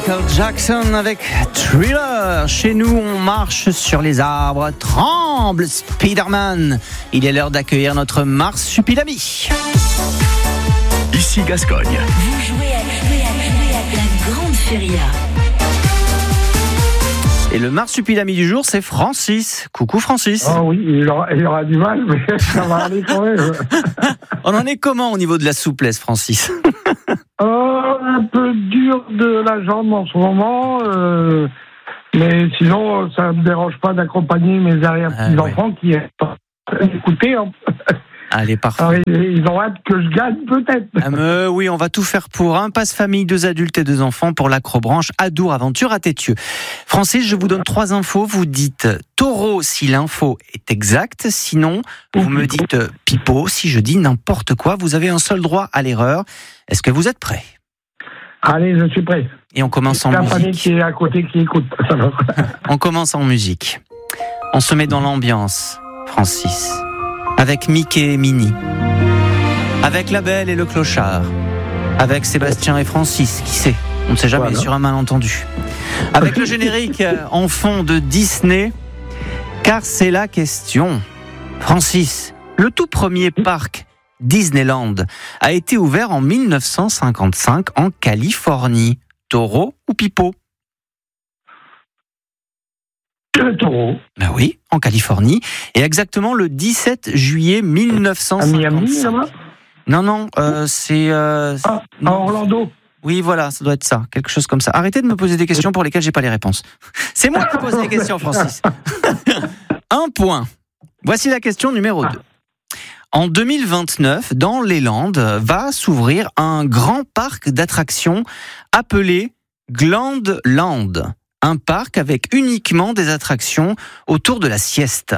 Michael Jackson avec Thriller. Chez nous, on marche sur les arbres. Tremble, Spider-Man. Il est l'heure d'accueillir notre marsupilami. Ici Gascogne. Vous jouez à la grande feria. Et le marsupilami du jour, c'est Francis. Coucou Francis. Oh oui, il aura du mal, mais ça va aller quand même. On en est comment au niveau de la souplesse, Francis? Un peu dur de la jambe en ce moment, mais sinon, ça ne me dérange pas d'accompagner mes arrière-petits-enfants qui écouter. Allez, parfait. Alors, ils ont hâte que je gagne, peut-être. Oui, on va tout faire pour un passe-famille, 2 adultes et 2 enfants pour l'Acrobranche Adour Aventure à Tétieux. Francis, je vous donne 3 infos. Vous dites taureau si l'info est exacte. Sinon, vous me dites pipeau si je dis n'importe quoi. Vous avez un seul droit à l'erreur. Est-ce que vous êtes prêts? Allez, je suis prêt. Et on commence en musique. La famille musique. qui est à côté qui écoute. On commence en musique. On se met dans l'ambiance, Francis. Avec Mickey et Minnie, avec la Belle et le Clochard, avec Sébastien et Francis, qui sait, on ne sait jamais, voilà. Sur un malentendu. Avec le générique en fond de Disney, car c'est la question. Francis, le tout premier parc Disneyland a été ouvert en 1955 en Californie. Taureau ou pipeau? Le taureau. Ben oui, en Californie. Et exactement le 17 juillet 1955. À Miami, là-bas ? Non, c'est... à Orlando. Oui, voilà, ça doit être ça, quelque chose comme ça. Arrêtez de me poser des questions pour lesquelles j'ai pas les réponses. C'est moi qui pose les questions, Francis. 1 point. Voici la question numéro 2. En 2029, dans les Landes, va s'ouvrir un grand parc d'attractions appelé Glandland. Un parc avec uniquement des attractions autour de la sieste.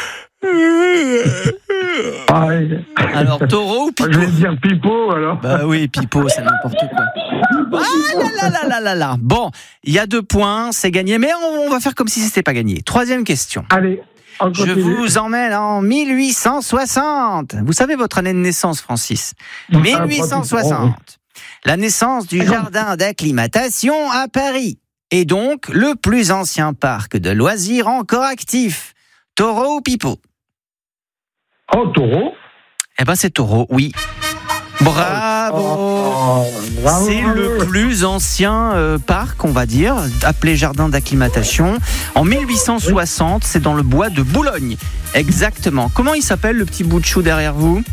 Alors, taureau ou pipeau? Je vais dire pipeau, alors. Bah oui, pipeau, c'est n'importe quoi. Ah là. Bon, il y a 2 points, c'est gagné, mais on va faire comme si c'était pas gagné. 3e question. Allez, on continue. Je vous emmène en 1860. Vous savez votre année de naissance, Francis? 1860. La naissance du jardin d'acclimatation à Paris. Et donc, le plus ancien parc de loisirs encore actif. Taureau ou pipeau? Oh, taureau. Eh ben, c'est taureau, oui. Bravo. C'est le plus ancien parc, on va dire, appelé jardin d'acclimatation. En 1860, c'est dans le bois de Boulogne. Exactement. Comment il s'appelle, le petit bout de chou derrière vous?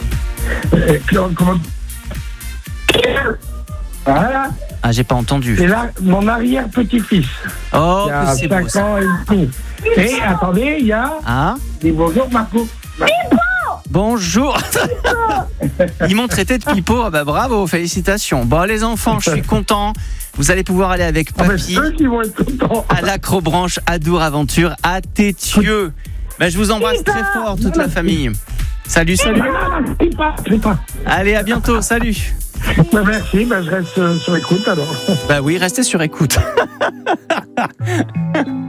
Voilà. Ah, j'ai pas entendu. C'est là mon arrière-petit-fils. Oh, il y a c'est 5 beau, ça. ans et demi. Et attendez, il y a des bonjours Marco. Bonjour. Ils m'ont traité de pipeau. Ah bah bravo, félicitations. Bon, les enfants, je suis content. Vous allez pouvoir aller avec papy ceux qui vont être contents. à l'Acrobranche Adour Aventure à Tétieux. Ben, je vous embrasse très fort, toute la famille. Salut. Pas. Allez, à bientôt, salut. Merci, je reste sur écoute alors. Bah oui, restez sur écoute.